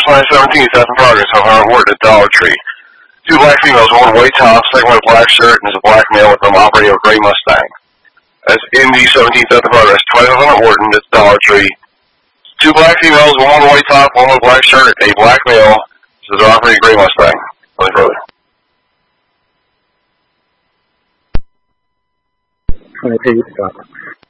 West 17th, Death in Progress, Ohio, Ward at Dollar Tree. Two black females, one white top, second with a black shirt, and is a black male with them operating a gray Mustang. That's Indy 17th, Death in Progress, 2500 Wharton, it's Dollar Tree. Two black females, one with a white top, one with a black shirt, a black male, so they're operating a gray Mustang. Nothing further. 28, stop.